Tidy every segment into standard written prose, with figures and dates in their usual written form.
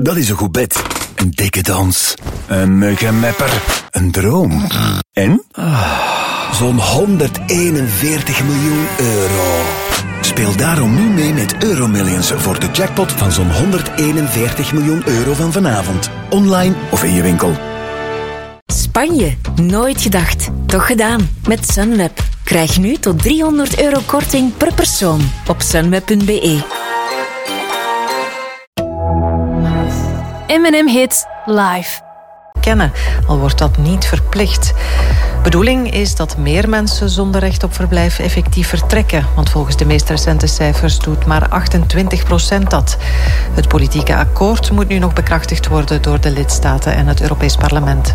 Dat is een goed bed. Een dikke dans. Een muggenmepper. Een droom. En? Zo'n 141 miljoen euro. Speel daarom nu mee met Euromillions voor de jackpot van zo'n 141 miljoen euro van vanavond. Online of in je winkel. Spanje. Nooit gedacht. Toch gedaan. Met Sunweb. Krijg nu tot €300 korting per persoon op sunweb.be. M&M Hits live. Kennen, al wordt dat niet verplicht. Bedoeling is dat meer mensen zonder recht op verblijf effectief vertrekken. Want volgens de meest recente cijfers doet maar 28% dat. Het politieke akkoord moet nu nog bekrachtigd worden door de lidstaten en het Europees Parlement.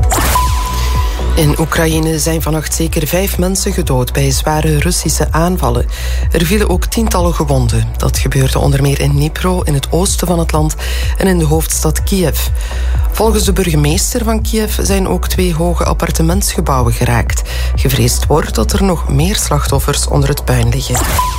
In Oekraïne zijn vannacht zeker 5 mensen gedood bij zware Russische aanvallen. Er vielen ook tientallen gewonden. Dat gebeurde onder meer in Dnipro, in het oosten van het land, en in de hoofdstad Kiev. Volgens de burgemeester van Kiev zijn ook 2 hoge appartementsgebouwen geraakt. Gevreesd wordt dat er nog meer slachtoffers onder het puin liggen.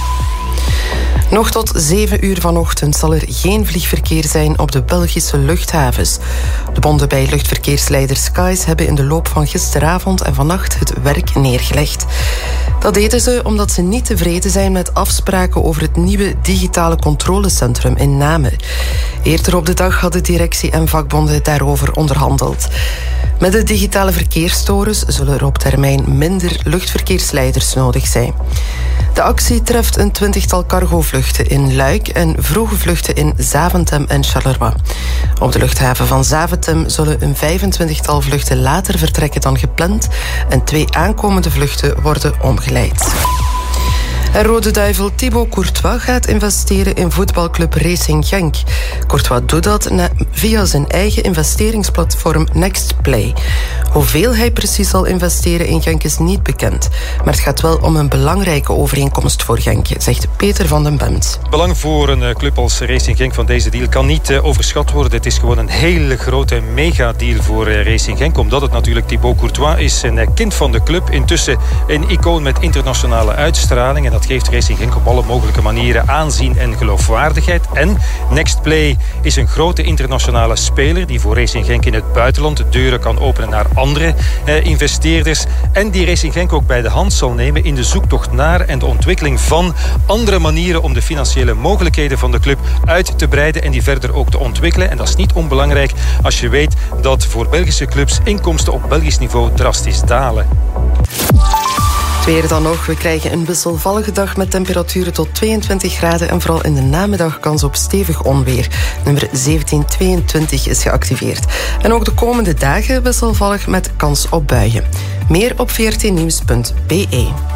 Nog tot 7 uur vanochtend zal er geen vliegverkeer zijn op de Belgische luchthavens. De bonden bij luchtverkeersleider Skies hebben in de loop van gisteravond en vannacht het werk neergelegd. Dat deden ze omdat ze niet tevreden zijn met afspraken over het nieuwe digitale controlecentrum in Namen. Eerder op de dag hadden directie en vakbonden daarover onderhandeld. Met de digitale verkeerstorens zullen er op termijn minder luchtverkeersleiders nodig zijn. De actie treft een 20-tal cargovluchten in Luik en vroege vluchten in Zaventem en Charleroi. Op de luchthaven van Zaventem zullen een 25-tal vluchten later vertrekken dan gepland en 2 aankomende vluchten worden omgeleid. En Rode Duivel Thibaut Courtois gaat investeren in voetbalclub Racing Genk. Courtois doet dat via zijn eigen investeringsplatform Nextplay. Hoeveel hij precies zal investeren in Genk is niet bekend. Maar het gaat wel om een belangrijke overeenkomst voor Genk, zegt Peter van den Bemt. Het belang voor een club als Racing Genk van deze deal kan niet overschat worden. Het is gewoon een hele grote megadeal voor Racing Genk. Omdat het natuurlijk Thibaut Courtois is, een kind van de club. Intussen een icoon met internationale uitstraling. En dat geeft Racing Genk op alle mogelijke manieren aanzien en geloofwaardigheid. En Nextplay is een grote internationale speler die voor Racing Genk in het buitenland de deuren kan openen naar andere investeerders. En die Racing Genk ook bij de hand zal nemen in de zoektocht naar en de ontwikkeling van andere manieren om de financiële mogelijkheden van de club uit te breiden en die verder ook te ontwikkelen. En dat is niet onbelangrijk als je weet dat voor Belgische clubs inkomsten op Belgisch niveau drastisch dalen. Weer dan nog. We krijgen een wisselvallige dag met temperaturen tot 22 graden en vooral in de namiddag kans op stevig onweer. Nummer 1722 is geactiveerd. En ook de komende dagen wisselvallig met kans op buien. Meer op vrtnieuws.be.